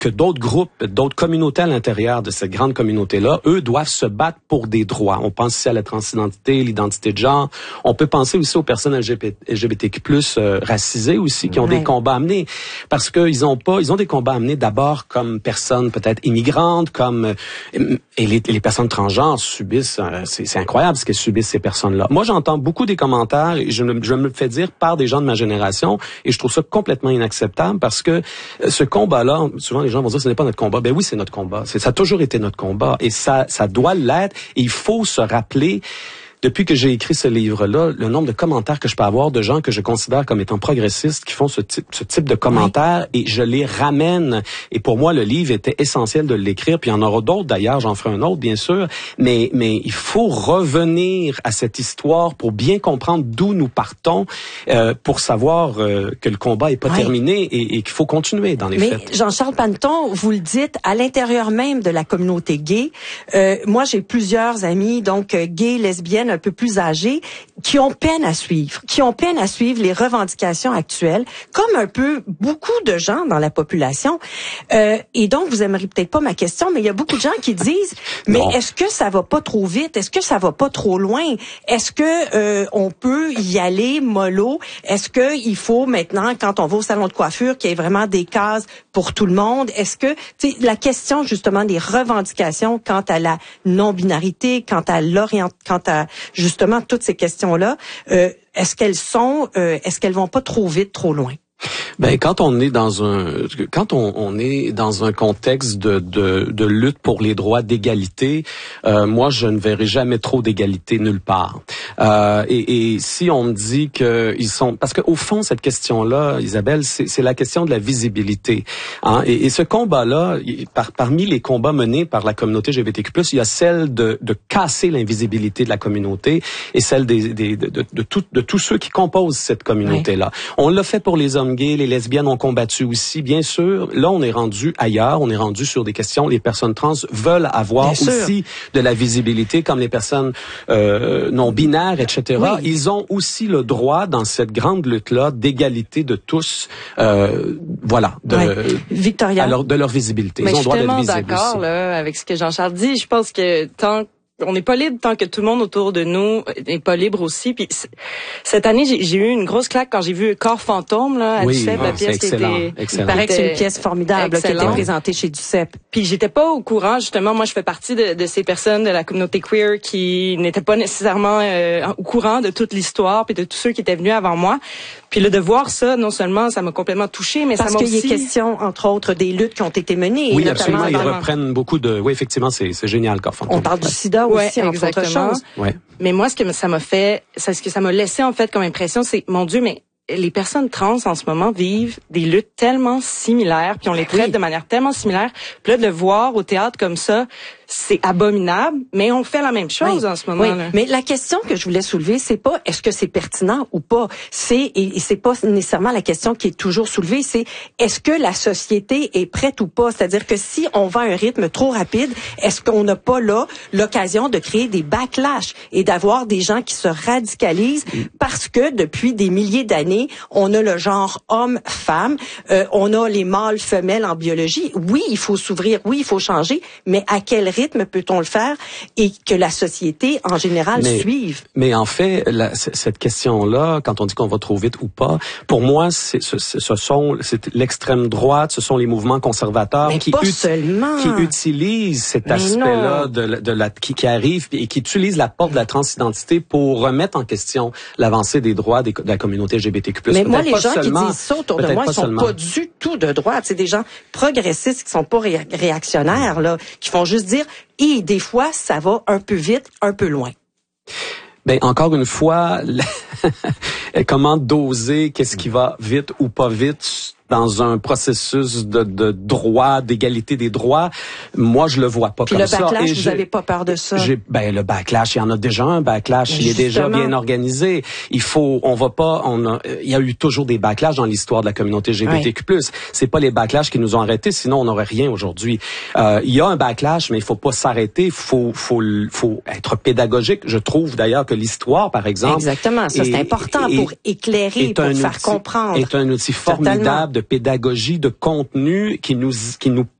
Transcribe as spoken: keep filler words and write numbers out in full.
que d'autres groupes, d'autres communautés à l'intérieur de cette grande communauté-là, eux doivent se battre pour des droits. On pense ici à la transidentité, l'identité de genre. On peut penser aussi aux personnes L G B T Q plus, euh, racisées aussi, qui ont ouais. des combats à mener. Parce qu'ils ont pas, ils ont des combats à mener d'abord comme personnes peut-être immigrantes, comme euh, et les, les personnes transgenres subissent, euh, c'est, c'est incroyable ce qu'elles subissent ces personnes-là. Moi, j'entends beaucoup des commentaires et je, je me le fais dire par des gens de ma génération et je trouve ça complètement inacceptable parce que euh, ce combat-là, souvent les les gens vont dire ce n'est pas notre combat. Ben oui, c'est notre combat. C'est, ça a toujours été notre combat et ça, ça doit l'être. Et il faut se rappeler. Depuis que j'ai écrit ce livre-là, le nombre de commentaires que je peux avoir de gens que je considère comme étant progressistes qui font ce type, ce type de commentaires oui. et je les ramène. Et pour moi, le livre était essentiel de l'écrire. Puis il y en aura d'autres d'ailleurs, j'en ferai un autre bien sûr. Mais mais il faut revenir à cette histoire pour bien comprendre d'où nous partons, euh, pour savoir euh, que le combat est pas oui. terminé et, et qu'il faut continuer dans les mais faits. Jean-Charles Panneton, vous le dites, à l'intérieur même de la communauté gay, euh, moi j'ai plusieurs amis donc euh, gays, lesbiennes, un peu plus âgés, qui ont peine à suivre, qui ont peine à suivre les revendications actuelles, comme un peu beaucoup de gens dans la population. Euh, et donc, vous aimeriez peut-être pas ma question, mais il y a beaucoup de gens qui disent, mais non. Est-ce que ça va pas trop vite? Est-ce que ça va pas trop loin? Est-ce que euh, on peut y aller mollo? Est-ce que il faut maintenant, quand on va au salon de coiffure, qu'il y ait vraiment des cases pour tout le monde? Est-ce que, tu sais, la question justement des revendications quant à la non-binarité, quant à l'orient, quant à justement toutes ces questions-là, euh, est-ce qu'elles sont, euh, est-ce qu'elles vont pas trop vite, trop loin? Ben quand on est dans un quand on, on est dans un contexte de de, de lutte pour les droits d'égalité, euh, moi je ne verrai jamais trop d'égalité nulle part. Euh, et, et si on me dit que ils sont parce que au fond cette question-là, Isabelle, c'est, c'est la question de la visibilité. Hein? Et, et ce combat-là, par, parmi les combats menés par la communauté L G B T Q plus, il y a celle de, de casser l'invisibilité de la communauté et celle des, des de, de, de, tout, de tous ceux qui composent cette communauté-là. Oui. On l'a fait pour les hommes gays, les lesbiennes ont combattu aussi, bien sûr. Là, on est rendu ailleurs, on est rendu sur des questions. Les personnes trans veulent avoir bien aussi sûr. De la visibilité, comme les personnes euh, non binaires, et cetera. Oui. Ils ont aussi le droit, dans cette grande lutte-là, d'égalité de tous, euh, voilà, de, oui. Victoria. Alors, de leur visibilité. Mais Ils ont je suis droit tellement d'être visibles d'accord aussi. là, avec ce que Jean-Charles dit. Je pense que tant on n'est pas libre tant que tout le monde autour de nous n'est pas libre aussi. Puis cette année, j'ai, j'ai eu une grosse claque quand j'ai vu Corps fantôme là, à oui, Duceppe, ah, la pièce qui était. Il paraît que c'est une pièce formidable là, qui a été présentée chez Duceppe. Puis j'étais pas au courant justement. Moi, je fais partie de, de ces personnes de la communauté queer qui n'étaient pas nécessairement euh, au courant de toute l'histoire puis de tous ceux qui étaient venus avant moi. Puis là, de voir ça, non seulement ça m'a complètement touchée, mais parce ça m'a aussi... aussi... Parce qu'il y a question, entre autres, des luttes qui ont été menées. Oui, et absolument. Ils dans... reprennent beaucoup de... Oui, effectivement, c'est, c'est génial, Corps fantôme. On parle du sida aussi, ouais, entre autres choses. Ouais. Mais moi, ce que ça m'a fait, c'est ce que ça m'a laissé, en fait, comme impression, c'est, mon Dieu, mais les personnes trans, en ce moment, vivent des luttes tellement similaires, puis on les traite oui. de manière tellement similaire. Puis là, de le voir au théâtre comme ça, c'est abominable, mais on fait la même chose oui. en ce moment-là. Oui. Mais la question que je voulais soulever, c'est pas est-ce que c'est pertinent ou pas. C'est et c'est pas nécessairement la question qui est toujours soulevée. C'est est-ce que la société est prête ou pas. C'est-à-dire que si on va à un rythme trop rapide, est-ce qu'on n'a pas là l'occasion de créer des backlash et d'avoir des gens qui se radicalisent mm. parce que depuis des milliers d'années, on a le genre homme-femme, euh, on a les mâles-femelles en biologie. Oui, il faut s'ouvrir, oui, il faut changer, mais à quel rythme peut-on le faire et que la société en général mais, suive? Mais en fait, la, cette question-là, quand on dit qu'on va trop vite ou pas, pour moi, c'est, ce, ce sont c'est l'extrême droite, ce sont les mouvements conservateurs mais qui, pas ut- seulement. qui utilisent cet mais aspect-là de, de la qui, qui arrive et qui utilisent la porte de la transidentité pour remettre en question l'avancée des droits des, de la communauté L G B T Q plus. Mais peut-être moi, les gens seulement, qui disent ça autour de moi, ils sont seulement. Pas du tout de droite. C'est des gens progressistes qui sont pas ré- réactionnaires, là, qui font juste dire et des fois, ça va un peu vite, un peu loin. Ben encore une fois, comment doser qu'est-ce qui va vite ou pas vite dans un processus de, de droit, d'égalité des droits, moi je le vois pas Puis comme le ça. backlash, Et vous avez pas peur de ça? J'ai, ben le backlash, il y en a déjà un backlash, il est déjà bien organisé. Il faut, on va pas, on a, il y a eu toujours des backlash dans l'histoire de la communauté L G B T Q plus. Oui. C'est pas les backlash qui nous ont arrêtés, sinon on n'aurait rien aujourd'hui. Euh, il y a un backlash, mais il faut pas s'arrêter, il faut, faut, faut être pédagogique. Je trouve d'ailleurs que l'histoire, par exemple, exactement, ça est, c'est important est, pour éclairer, pour faire outil, comprendre. Est un outil formidable de de pédagogie, de contenu qui nous qui nous